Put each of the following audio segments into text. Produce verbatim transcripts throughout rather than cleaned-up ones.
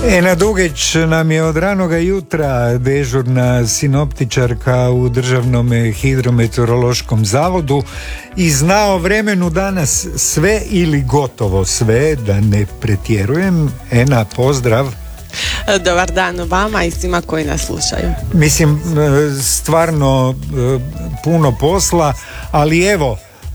Ena Dugeć nam je od ranoga jutra dežurna sinoptičarka u Državnom hidrometeorološkom zavodu i zna o vremenu danas sve ili gotovo sve, da ne pretjerujem. Ena, pozdrav. Dobar dan vama i svima koji nas slušaju. Mislim, stvarno puno posla, ali evo,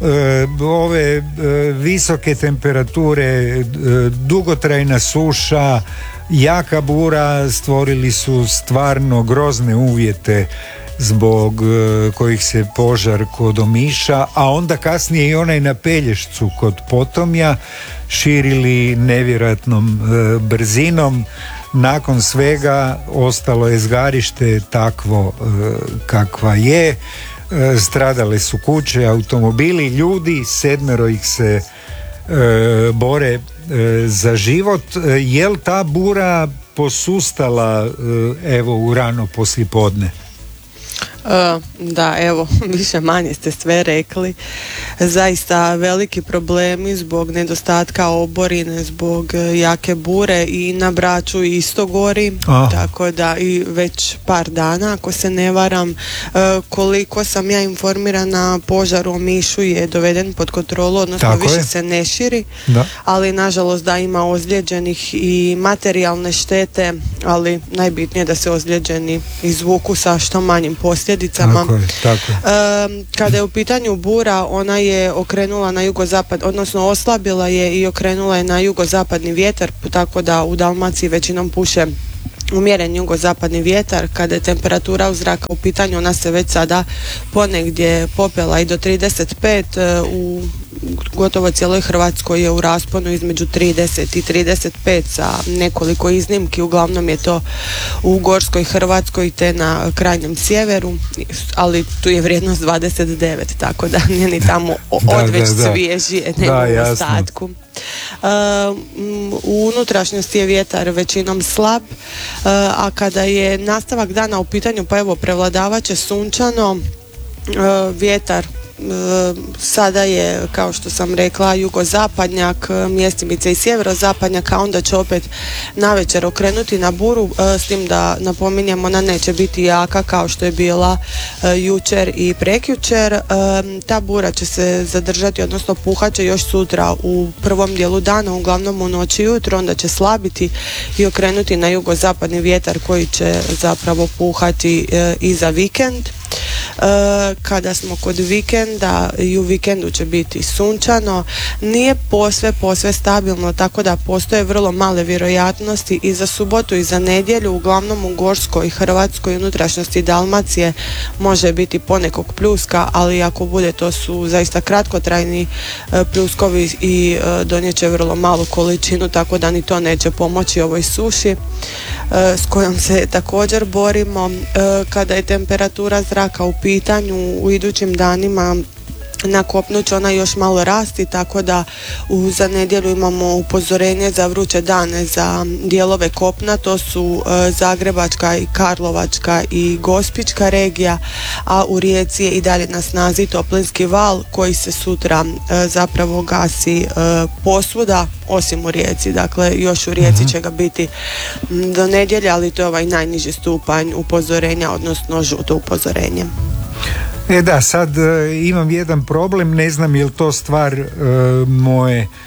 ove visoke temperature, dugotrajna suša, jaka bura stvorili su stvarno grozne uvjete zbog kojih se požar kod Omiša, a onda kasnije i onaj na Pelješcu kod Potomja širili nevjerojatnom brzinom. Nakon svega ostalo je zgarište takvo kakva je. Stradale su kuće, automobili, ljudi, sedmero ih se e, bore e, za život. Jel ta bura posustala e, evo u rano poslijepodne? Uh, da, evo, više manje ste sve rekli. Zaista veliki problemi zbog nedostatka oborine, zbog jake bure i na Braču isto gori, ah. tako da i već par dana, ako se ne varam. Uh, koliko sam ja informirana, požar u Omišu je doveden pod kontrolu, odnosno tako više je. se ne širi, da. ali nažalost da ima ozlijeđenih i materijalne štete, ali najbitnije da se ozlijeđeni izvuku sa što manjim posljedicama. Tako je, tako je. E, kada je u pitanju bura, ona je okrenula na jugozapad, odnosno oslabila je i okrenula je na jugozapadni vjetar, tako da u Dalmaciji većinom puše umjeren jugozapadni vjetar. Kada je temperatura u zraka u pitanju, ona se već sada ponegdje popela i do trideset pet, u gotovo cijeloj Hrvatskoj je u rasponu između trideset i trideset pet sa nekoliko iznimki, uglavnom je to u Gorskoj Hrvatskoj te na krajnjem sjeveru, ali tu je vrijednost dvadeset devet, tako da nije ni tamo odveć svježije nego u ostatku. Uh, u unutrašnjosti je vjetar većinom slab, uh, a kada je nastavak dana u pitanju, pa evo prevladavat će sunčano, uh, vjetar sada je, kao što sam rekla, jugozapadnjak, mjestimice i sjeverozapadnjak, a onda će opet navečer okrenuti na buru, s tim da napominjem, ona neće biti jaka kao što je bila jučer i prekjučer. Ta bura će se zadržati, odnosno puhat će još sutra u prvom dijelu dana, uglavnom u noći i jutro, onda će slabiti i okrenuti na jugozapadni vjetar koji će zapravo puhati i za vikend. Uh, kada smo kod vikenda, i u vikendu će biti sunčano, nije posve posve stabilno, tako da postoje vrlo male vjerojatnosti i za subotu i za nedjelju, uglavnom u Gorskoj, Hrvatskoj, unutrašnjosti Dalmacije može biti ponekog pljuska, ali ako bude, to su zaista kratkotrajni uh, pljuskovi i uh, donijet će vrlo malu količinu, tako da ni to neće pomoći ovoj suši uh, s kojom se također borimo. Uh, kada je temperatura zraka u pitanju, u idućim danima na kopnu će ona još malo rasti, tako da u za nedjelju imamo upozorenje za vruće dane za dijelove kopna, to su e, Zagrebačka i Karlovačka i Gospićka regija, a u Rijeci je i dalje na snazi toplinski val koji se sutra e, zapravo gasi e, posvuda, osim u Rijeci, dakle još u Rijeci uh-huh. će ga biti do nedjelje, ali to je ovaj najniži stupanj upozorenja, odnosno žuto upozorenje. E da, sad e, imam jedan problem, ne znam je li to stvar e, moje e,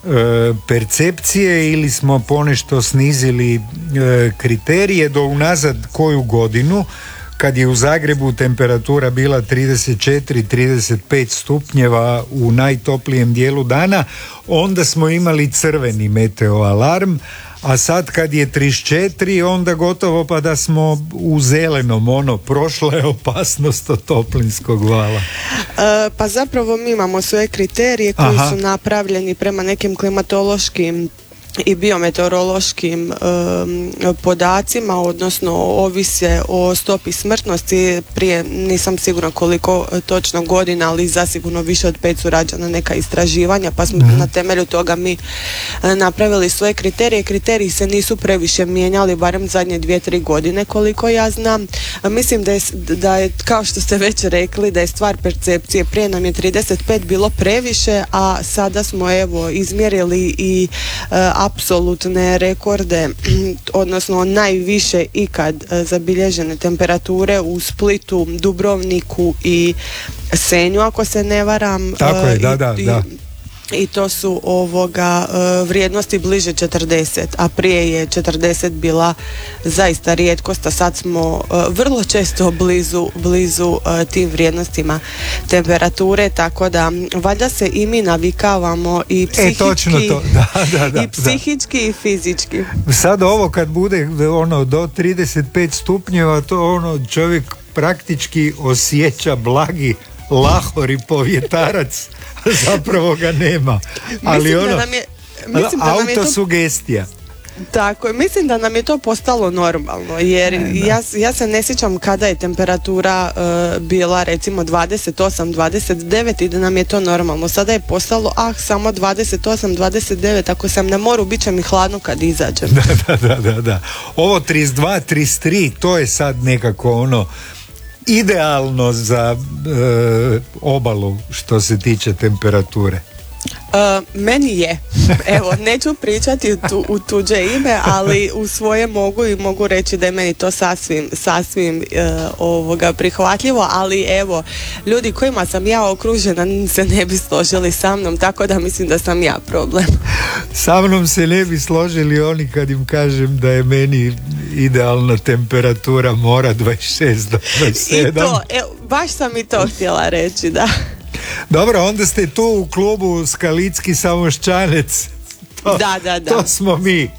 percepcije ili smo ponešto snizili e, kriterije. Do unazad koju godinu, kad je u Zagrebu temperatura bila trideset četiri trideset pet stupnjeva u najtoplijem dijelu dana, onda smo imali crveni meteo alarm, a sad kad je trideset četiri, onda gotovo pa da smo u zelenom, ono, prošla je opasnost od toplinskog vala. E, pa zapravo mi imamo svoje kriterije koji Aha. su napravljeni prema nekim klimatološkim i biometeorološkim um, podacima, odnosno ovise o stopi smrtnosti. Prije nisam sigurna koliko točno godina, ali zasigurno više od pet su rađena neka istraživanja, pa smo mm. na temelju toga mi napravili svoje kriterije. Kriteriji se nisu previše mijenjali, barem zadnje dvije, tri godine koliko ja znam. Mislim da je, da je, kao što ste već rekli, da je stvar percepcije. Prije nam je trideset pet bilo previše, a sada smo evo izmjerili i uh, apsolutne rekorde, odnosno najviše ikad zabilježene temperature u Splitu, Dubrovniku i Senju, ako se ne varam. Tako je, da, I, da, i, da. I to su ovoga vrijednosti bliže četrdeset, a prije je četrdeset bila zaista rijetkost, a sad smo vrlo često blizu, blizu tim vrijednostima temperature, tako da valjda se i mi navikavamo i psihički, e, točno to. Da, da, da, i psihički da. I fizički. Sad ovo kad bude ono do trideset pet stupnjeva, to ono čovjek praktički osjeća blagi lahori povjetarac, zapravo ga nema. Ali mislim ono, da nam je, mislim da nam je to, autosugestija. Tako je, mislim da nam je to postalo normalno, jer e, ja, ja se ne sjećam kada je temperatura uh, bila recimo dvadeset osam dvadeset devet i da nam je to normalno. Sada je postalo, ah, samo dvadeset osam dvadeset devet, ako sam na moru, bit će mi hladno kad izađem. Da, da, da, da, da. Ovo trideset dva trideset tri, to je sad nekako ono idealno za e, obalu što se tiče temperature. Uh, meni je, evo, neću pričati u, tu, u tuđe ime, ali u svoje mogu i mogu reći da je meni to sasvim, sasvim uh, ovoga prihvatljivo, ali evo, ljudi kojima sam ja okružena se ne bi složili sa mnom, tako da mislim da sam ja problem. Sa mnom se ne bi složili oni kad im kažem da je meni idealna temperatura mora dvadeset šest do dvadeset sedam. I to, evo, baš sam i to htjela reći, da. Dobro, onda ste tu u klubu Skalicki Samoščanec. To, da, da, da. To smo mi.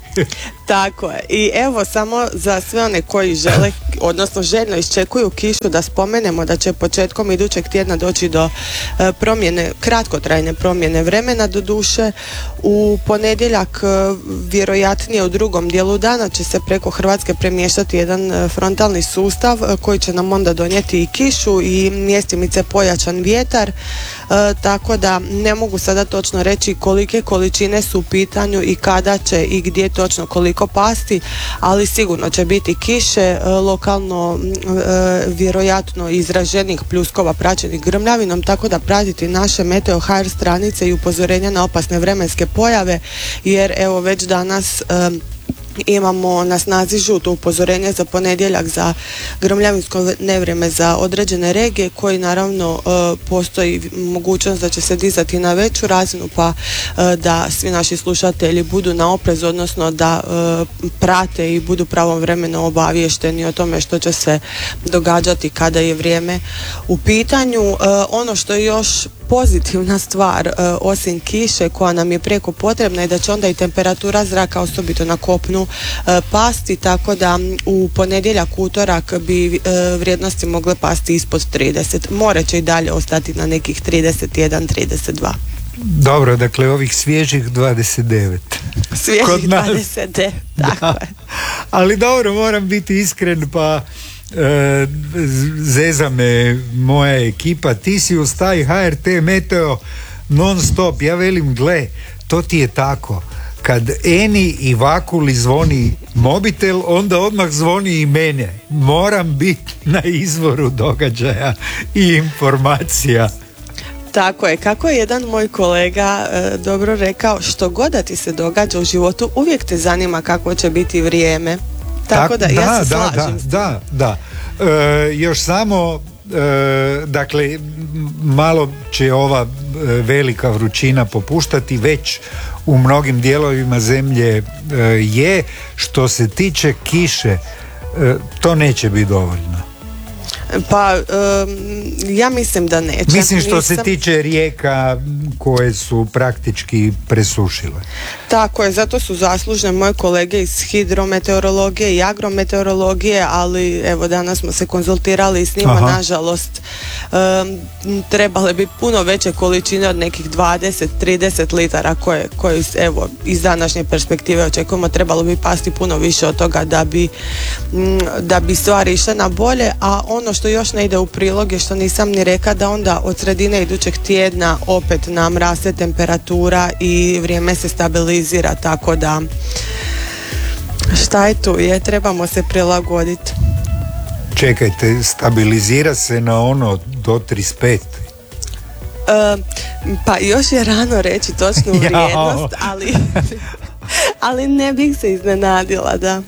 Tako je. I evo samo za sve one koji žele, odnosno željno iščekuju kišu, da spomenemo da će početkom idućeg tjedna doći do e, promjene, kratkotrajne promjene vremena. Do duše u ponedjeljak, e, vjerojatnije u drugom dijelu dana, će se preko Hrvatske premještati jedan e, frontalni sustav e, koji će nam onda donijeti i kišu i mjestimice pojačan vjetar, e, tako da ne mogu sada točno reći kolike količine su u pitanju i kada će i gdje točno koliko pasti, ali sigurno će biti kiše, lokalno e, vjerojatno izraženih pljuskova praćenih grmljavinom, tako da pratiti naše Meteo ha er stranice i upozorenja na opasne vremenske pojave, jer evo već danas e, imamo na snazi žuto upozorenje za ponedjeljak za grmljavinsko nevrijeme za određene regije, koji naravno e, postoji mogućnost da će se dizati na veću razinu, pa e, da svi naši slušatelji budu na oprezu, odnosno da e, prate i budu pravovremeno obaviješteni o tome što će se događati kada je vrijeme u pitanju. E, ono što je još pozitivna stvar, e, osim kiše koja nam je prijeko potrebna, je da će onda i temperatura zraka, osobito na kopnu, e, pasti, tako da u ponedjeljak, utorak bi e, vrijednosti mogle pasti ispod trideset. More će i dalje ostati na nekih trideset jedan trideset dva. Dobro, dakle ovih svježih dvadeset devet. Svježih dvadeset devet, tako da. je. Ali dobro, moram biti iskren, pa e, zeza me moja ekipa, ti si uz taj ha er te Meteo non stop. Ja velim, gle, to ti je tako. Kad Eni i Vakuli zvoni mobitel, onda odmah zvoni i mene. Moram biti na izvoru događaja i informacija. Tako je, kako je jedan moj kolega e, dobro rekao, što god da ti se događa u životu, uvijek te zanima kako će biti vrijeme. Tako da, da ja se da, slažem. Da, da, da. E, još samo, e, dakle, malo će ova velika vrućina popuštati, već u mnogim dijelovima zemlje e, je. Što se tiče kiše, e, to neće biti dovoljno. Pa um, ja mislim da neće. Mislim što Nisam... se tiče rijeka koje su praktički presušile. Tako je, zato su zaslužne moje kolege iz hidrometeorologije i agrometeorologije, ali evo danas smo se konzultirali s njima. Aha. Nažalost um, trebale bi puno veće količine od nekih dvadeset do trideset litara koje, koje evo iz današnje perspektive očekujemo, trebalo bi pasti puno više od toga da bi, m, da bi stvari išle na bolje. A ono što još ne ide u prilog je što nisam ni rekla, da onda od sredine idućeg tjedna opet nam raste temperatura i vrijeme se stabilizira, tako da šta je tu je, trebamo se prilagoditi. Čekajte, stabilizira se na ono do trideset pet. Uh, pa još je rano reći točnu vrijednost, ali ali ne bih se iznenadila, da.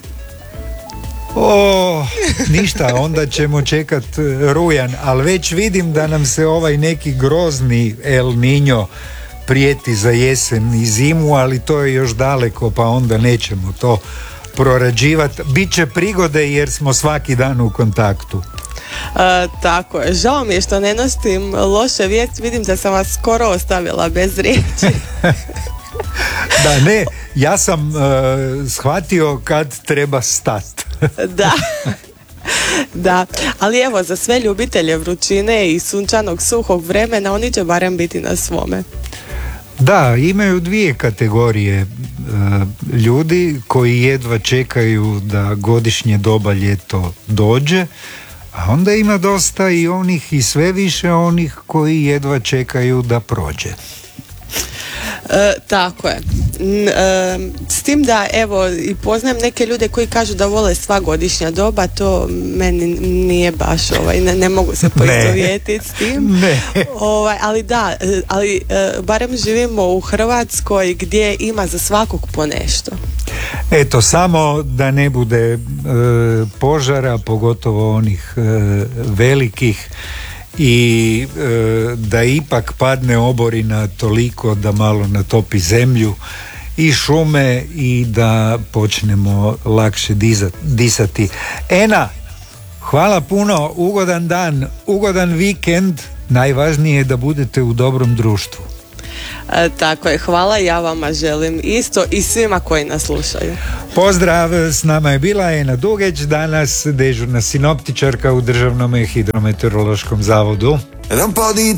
O, ništa, onda ćemo čekat rujan, ali već vidim da nam se ovaj neki grozni El Niño prijeti za jesen i zimu, ali to je još daleko, pa onda nećemo to prorađivati. Biće prigode jer smo svaki dan u kontaktu. E, tako je, žao mi je što ne nosim loše vijesti, vidim da sam vas skoro ostavila bez riječi. Da, ne, ja sam uh, shvatio kad treba stat. Da. Da, ali evo, za sve ljubitelje vrućine i sunčanog suhog vremena, oni će barem biti na svome. Da, imaju dvije kategorije uh, ljudi koji jedva čekaju da godišnje doba ljeto dođe, a onda ima dosta i onih i sve više onih koji jedva čekaju da prođe. E, tako je. N, e, s tim da, evo, i poznajem neke ljude koji kažu da vole sva godišnja doba, to meni nije baš, ovaj, ne, ne mogu se poistovjetiti s tim. Ne. Ovaj, ali da, ali e, barem živimo u Hrvatskoj gdje ima za svakog po nešto. Eto, samo da ne bude e, požara, pogotovo onih e, velikih, i e, da ipak padne oborina toliko da malo natopi zemlju i šume i da počnemo lakše dizat, disati. Ena, hvala puno, ugodan dan, ugodan vikend, najvažnije je da budete u dobrom društvu. E, tako je, hvala, ja vama želim isto i svima koji nas slušaju. Pozdrav, s nama je bila Ena Dugeć, danas dežurna sinoptičarka u Državnom hidrometeorološkom zavodu. Ed un po' di